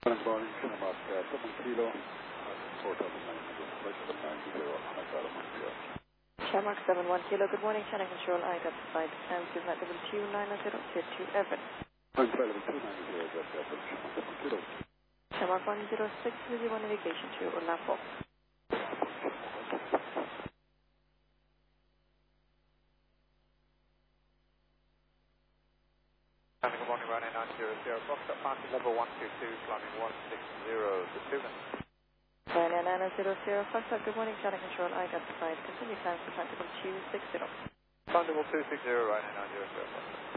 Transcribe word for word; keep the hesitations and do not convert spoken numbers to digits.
Good morning, Cinema, seven kilo, four thousand nine hundred, flight seven nine zero, Hanakara, Montreal. Shamrock seven one kilo, good morning, Channel Control, I got flight M two nine two nine zero two two Evan. Flight two nine zero, that's Evan, Shamrock seven kilo. Shamrock one zero six, with you on navigation to Orlando. Good morning, runway nine zero zero, Foxtrot parking level one two two, climbing one six zero, to two minutes. Runway nine zero zero, Foxtrot, good morning, Channel Control, I got flight, continue time for time to two six zero. Climbing level two six zero, runway nine zero zero, Foxtrot.